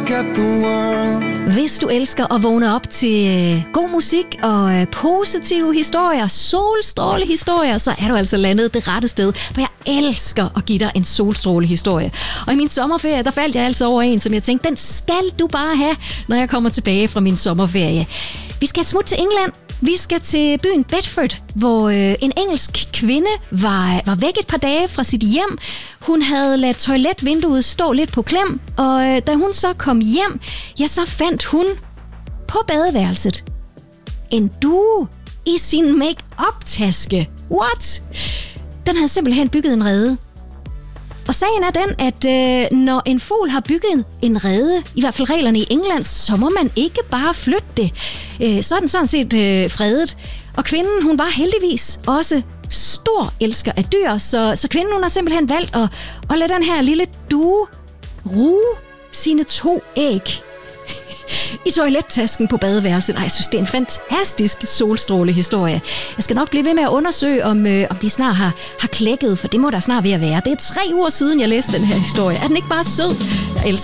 look at the world. Hvis du elsker at vågne op til god musik og positive historier, solstrålehistorier, så er du altså landet det rette sted, for jeg elsker at give dig en solstrålehistorie. Og i min sommerferie, der faldt jeg altså over en, som jeg tænkte, den skal du bare have, når jeg kommer tilbage fra min sommerferie. Vi skal smutte til England. Vi skal til byen Bedford, hvor en engelsk kvinde var væk et par dage fra sit hjem. Hun havde ladet toiletvinduet stå lidt på klem, og da hun så kom hjem, ja, så fandt hun på badeværelset en due i sin make-up-taske. What? Den havde simpelthen bygget en rede. Og sagen er den, at når en fugl har bygget en rede, i hvert fald reglerne i England, så må man ikke bare flytte det. Så er den sådan set fredet. Og kvinden, hun var heldigvis også stor elsker af dyr, så kvinden, hun har simpelthen valgt at lade den her lille due ruge sine 2 æg i toilettasken på badeværelset. Ej, jeg synes, det er en fantastisk solstrålehistorie. Jeg skal nok blive ved med at undersøge, om de snart har klækket, for det må der snart ved at være. Det er 3 uger siden, jeg læste den her historie. Er den ikke bare sød? Jeg elsker